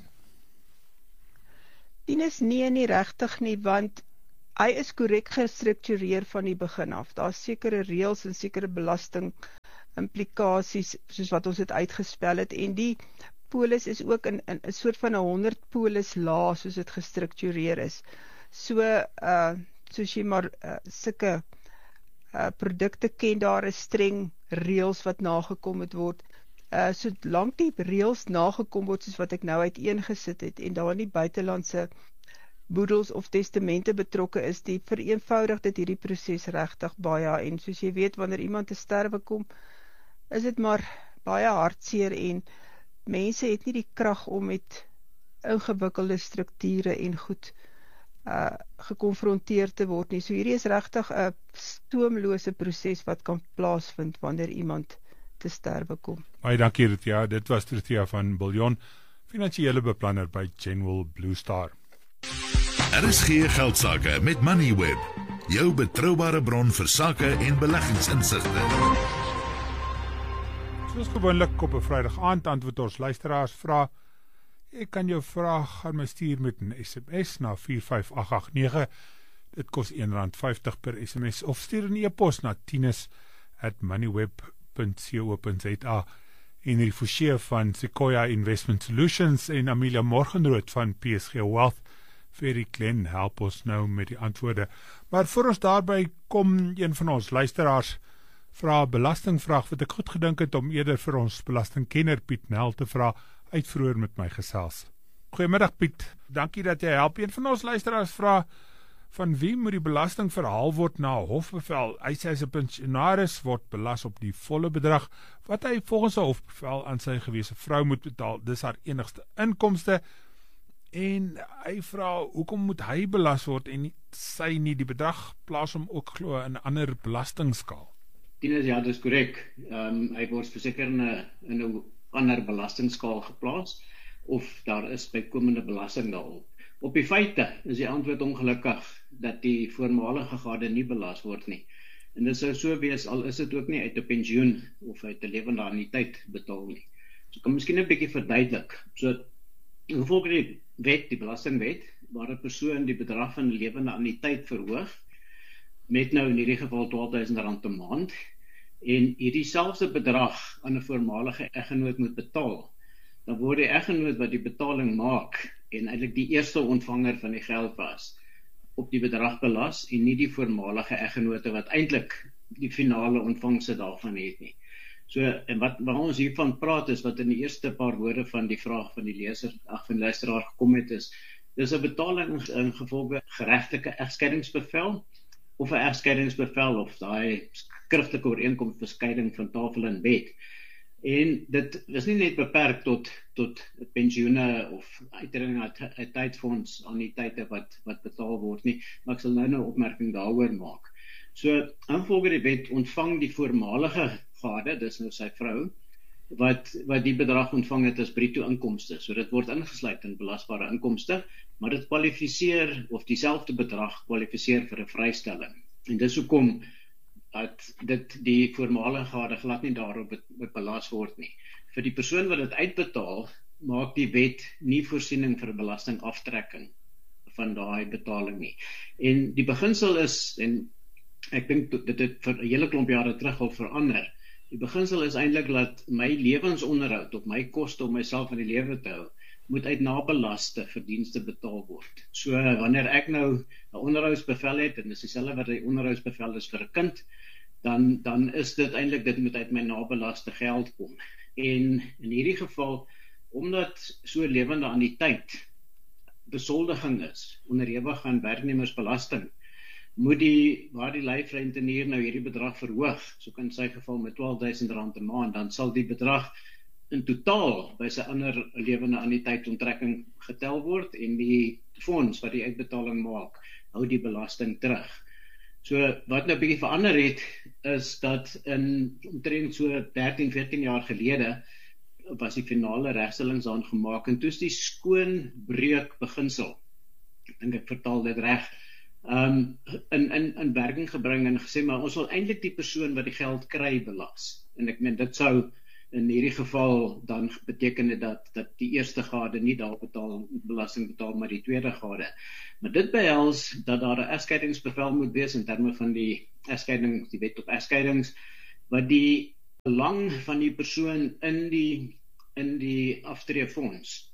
Die is nie nie regtig nie, want hy is korrek gestruktureer van die begin af. Daar is sekere reëls en sekere belasting implikasies, soos wat ons het uitgespel het, en die polis is ook in, in 'n soort van 'n honderd polis laag, soos dit gestruktureer is. So, uh, soos jy maar uh, sulke uh, produkte ken, daar is streng reëls wat nagekom moet word. Uh, solank die reëls nagekom word, soos wat ek nou uiteengesit het, en daar nie buitelandse boedels of testamente betrokke is, die vereenvoudig dit hierdie proses regtig baie, en soos jy weet, wanneer iemand te sterwe kom, is dit maar baie hartseer, en mense het nie die krag om met ingewikkelde strukture en goed uh, gekonfronteer te word nie. So hierdie is regtig 'n stoomlose proses wat kan plaasvind wanneer iemand te sterwe kom. Baie dankie, Ruthia. Dit was Ruthia van Biljon, finansiële beplanner by General Blue Star. R S G Geldsaake met Moneyweb, jou betroubare bron vir sake en beleggingsinsigte. Soos gewoonlik op 'n Vrydag aand antwoord ons luisteraars vra. Ek kan jou vraag aan my stuur met 'n S M S na vier vyf agt agt nege. Dit kos een rand vyftig per S M S, of stuur 'n e-pos na tinus at moneyweb punt co punt za. Henry Forshey van Sequoia Investment Solutions en Amelia Morgenrood van P S G Wealth. Ferry Glenn help ons nou met die antwoorde. Maar voor ons daarby kom, een van ons luisteraars vra 'n belastingvraag wat ek goed gedink het om eerder vir ons belastingkenner Piet Nel te vra, uitvroer met my gesels. Goeiemiddag Piet, dankie dat jy help. Een van ons luisteraars vra, van wie moet die belasting verhaal word na hofbevel? Hy sê as 'n pensionaris word belas op die volle bedrag wat hy volgens 'n hofbevel aan sy gewese vrou moet betaal. Dis haar enigste inkomste. En hy vra, hoekom moet hy belas word en nie, sy nie? Die bedrag plaas hom ook glo in 'n ander belastingskaal. Tinus, ja, dis korrek. Um, hy word verseker in 'n in 'n ander belastingskaal geplaas, of daar is bykomende belasting daarop. Op die feite is die antwoord ongelukkig dat die voormalige gade nie belas word nie. En dit sou so wees, al is dit ook nie uit 'n pensioen of uit 'n lewende anniteit betaal nie. So ek kan miskien 'n bietjie verduidelik. So gevolg die wet, die belastingwet, waar 'n persoon die bedrag van 'n lewende anniteit verhoog met nou in hierdie geval twaalf duisend rand per maand, en hierdie selfde bedrag aan 'n voormalige eggenoot moet betaal, dan word die eggenoot wat die betaling maak en eintlik die eerste ontvanger van die geld was, op die bedrag belas en nie die voormalige eggenote wat eintlik die finale ontvangste daarvan het nie. So, en wat waar ons hiervan praat is, wat in die eerste paar woorde van die vraag van die leser, ag van die luisteraar gekom het is, dis 'n betaling in gevolge geregtelike egskeidingsbevel, of 'n egskeidingsbevel of daai skriftelike ooreenkoms vir skeiding van tafel en bed. En dit is nie net beperk tot tot pensioene of uitreding uit tydfonds aan die tye wat wat betaal word nie, maar ek sal nou 'n opmerking daaroor maak. So, ingevolge die wet ontvang die voormalige gade, dis nou sy vrou, wat wat die bedrag ontvang het as bruto inkomste. So dit word ingesluit in belasbare inkomste, maar dit kwalifiseer of dieselfde bedrag kwalifiseer vir 'n vrystelling. En dis hoekom dat dit die voormalige gade glad nie daarop belas word nie. Vir die persoon wat dit uitbetaal, maak die wet nie voorsiening vir belastingaftrekking van daai betaling nie. En die beginsel is, en ek dink dit het vir 'n hele klomp jare terug al verander, die beginsel is eintlik dat my lewensonderhoud op my koste om myself in die lewe te hou, moet uit nabelaste verdienste betaal word. So wanneer ek nou 'n onderhoudsbevel het, en dis dieselfde wat 'n onderhoudsbevel is vir 'n kind, dan dan is dit eintlik dit moet uit my nabelaste geld kom. En in hierdie geval, omdat so lewende aan die tyd besoldiging is, onderhewig aan werknemersbelasting, moet die waar die lyfrentenier nou hierdie bedrag verhoog, so kan sy geval met twaalf duisend rand 'n maand, dan sal die bedrag in totaal by sy ander lewende aan die tyd onttrekking getel word en die fonds wat die uitbetaling maak, hou die belasting terug. So wat nou bietjie verander het, is dat in omtrent so dertien, veertien jaar gelede was die finale regstellings aangemaak en toe is die skoonbreuk beginsel, ek dink ek vertaal dit reg, um, in, in, in werking gebring en gesê, maar ons wil eintlik die persoon wat die geld kry belas. En ek meen, dit sou in hierdie geval dan beteken dit dat, dat die eerste gade nie daar betaal, belasting betaal, maar die tweede gade. Maar dit behels dat daar 'n egskeidingsbevel moet wees in terme van die egskeiding, die wet op egskeidings, wat die belang van die persoon in die, in die aftreefonds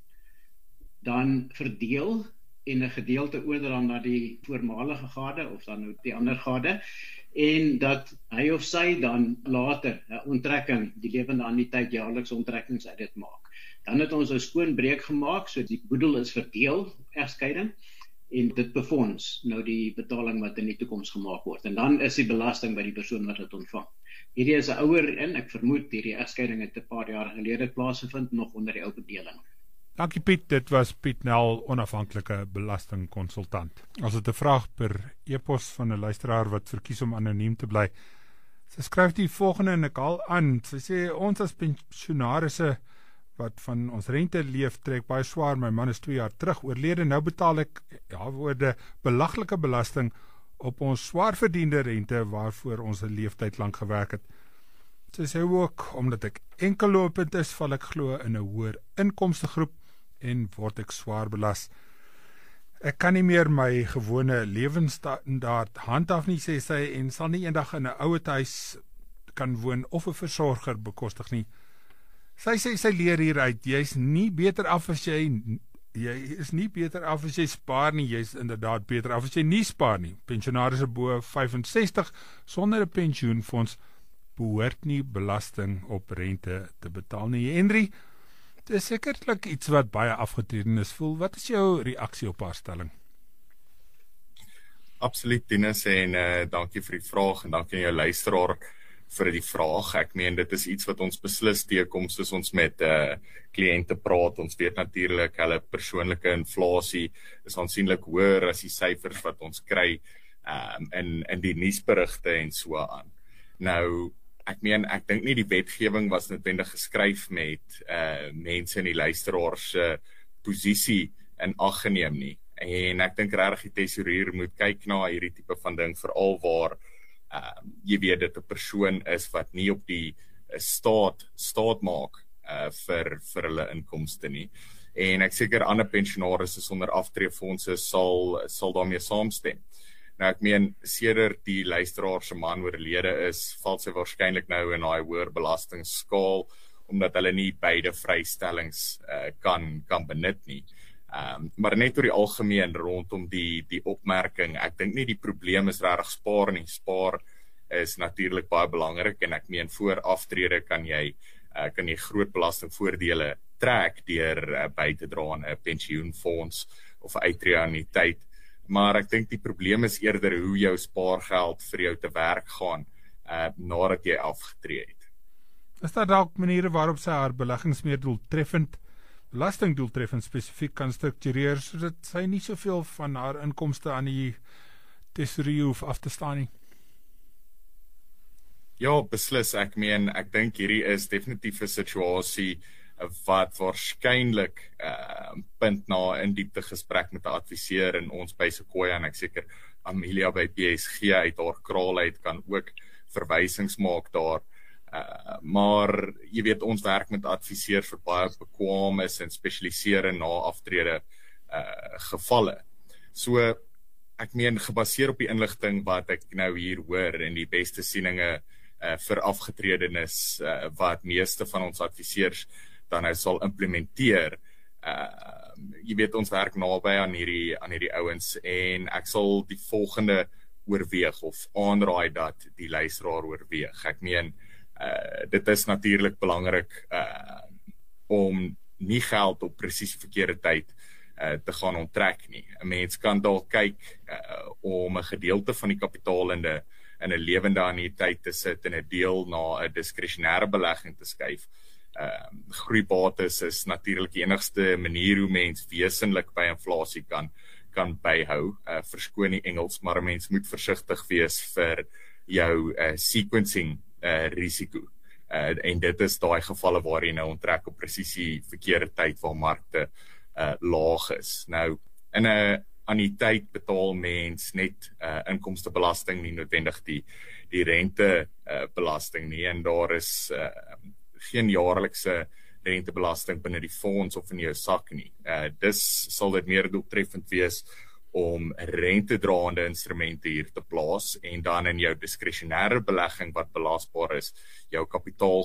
dan verdeel en 'n gedeelte oordra na die voormalige gade of dan nou die ander gade, en dat hy of sy dan later 'n onttrekking, die lewende aan die tyd jaarlikse onttrekkings uit dit maak. Dan het ons 'n skoon breek gemaak, so die boedel is verdeel, egskeiding, en dit befonds nou die betaling wat in die toekoms gemaak word. En dan is die belasting by die persoon wat dit ontvang. Hierdie is 'n ouer en ek vermoed hierdie egskeiding het 'n paar jaar gelede plaasgevind, nog onder die ou bedeling. Dankie Piet, dit was Piet Nel, onafhanklike belastingkonsultant. As dit 'n vraag per e-pos van 'n luisteraar wat verkies om anoniem te bly. Sy skryf die volgende en ek haal aan. Sy sê, ons as pensionarisse wat van ons rente leef, trek baie swaar. My man is twee jaar terug oorlede. Nou betaal ek, ja, woorde, belaglike belasting op ons swaar verdiende rente waarvoor ons 'n leeftyd lank gewerk het. Sy sê ook, omdat ek enkellopend is, val ek glo in 'n hoër inkomstegroep en word ek swaar belas. Ek kan nie meer my gewone lewensstandaard handhaaf nie, sê sy, en sal nie eendag in 'n ouerhuis kan woon of 'n versorger bekostig nie. Sy sê sy leer hieruit, jy is nie beter af as jy jy is nie beter af as jy spaar nie, jy is inderdaad beter af as jy nie spaar nie. Pensionarisse bo vyfensestig sonder 'n pensioenfonds behoort nie belasting op rente te betaal nie. Henry, dit is sekerlik iets wat baie afgetredenis voel. Wat is jou reaksie op haar stelling? Absoluut, Tinus, en uh, dankie vir die vraag en dankie aan jou luisteraar vir die vraag. Ek meen, dit is iets wat ons beslis teekom soos ons met uh, kliënte praat. Ons weet natuurlik, hulle persoonlike inflasie is aansienlik hoër as die syfers wat ons kry um, in, in die nuusberigte en so aan. Nou, ek meen, ek dink nie die wetgewing was noodwendig geskryf met uh, mense in die luisteraars uh, posisie in ag geneem nie. En ek dink regtig die tesourier moet kyk na hierdie tipe van ding, veral waar uh, jy weet dit 'n persoon is wat nie op die uh, staat staat maak uh, vir vir hulle inkomste nie. En ek seker ander pensionaars sonder aftreefondse sal sal daarmee saamstem. Nou ek meen, sedert die luisteraar se man oorlede is, val sy waarskynlik nou in daai hoër belastingskaal, omdat hulle nie beide vrystellings uh, kan kan benut nie. Um, maar net oor die algemeen rondom die die opmerking, ek dink nie die probleem is regtig spaar nie. Spaar is natuurlik baie belangrik en ek meen voor aftrede kan jy uh, kan jy groot belastingvoordele trek deur uh, by te dra aan 'n pensioenfonds of uittreë annuïteit. maar ek dink die probleem is eerder hoe jou spaargeld vir jou te werk gaan uh, nadat jy afgetree het. Is daar dalk maniere waarop sy haar beleggings meer doeltreffend, belastingdoeltreffend spesifiek kan struktureer, sodat sy nie soveel van haar inkomste aan die tesourier hoef af te staan nie? Ja, beslis. Ek meen, ek dink hierdie is definitief 'n situasie wat waarskynlik uh, punt na 'n diepte gesprek met 'n adviseur en ons by Sequoia en ek seker Amelia by P S G uit haar kraal uit kan ook verwysings maak daar. Uh, maar jy weet, ons werk met adviseurs wat baie bekwam is en spesialiseer in na aftrede uh, gevalle. So ek meen, gebaseer op die inligting wat ek nou hier hoor en die beste sieninge uh, vir afgetredenis uh, wat meeste van ons adviseurs dan nou sal implementeer. Uh, jy weet, ons werk naby aan hierdie, aan hierdie ouens en ek sal die volgende oorweeg of aanraai dat die luisteraar oorweeg. Ek meen, uh, dit is natuurlik belangrik uh, om nie geld op presies verkeerde tyd uh, te gaan onttrek nie. 'n Mens kan dalk kyk uh, om 'n gedeelte van die kapitaal in 'n in 'n lewende annuïteit te sit en 'n deel na 'n diskresionêre belegging te skuif. Uh, groeibates is natuurlik die enigste manier hoe mens wesenlik by inflasie kan kan byhou. Uh, verskoon die Engels, maar mens moet versigtig wees vir jou uh, sequencing uh, risiko. Uh, en dit is daai gevalle waar jy nou onttrek op presies die verkeerde tyd waar markte uh, laag is. Nou, in 'n annuïteit betaal mens net uh, inkomstebelasting, nie noodwendig die die rente uh, belasting nie, en daar is uh, geen jaarlikse rentebelasting binne die fonds of in jou sak nie. Uh, dis sal dit meer doeltreffend wees om rentedraende instrumente hier te plaas en dan in jou diskresionêre belegging wat belasbaar is, jou kapitaal